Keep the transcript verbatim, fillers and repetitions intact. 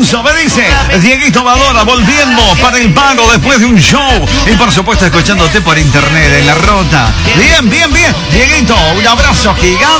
Alonso me dice, Dieguito Badora volviendo para el pago después de un show. Y por supuesto escuchándote por internet en la Rota. Bien, bien, bien. Dieguito, un abrazo gigante.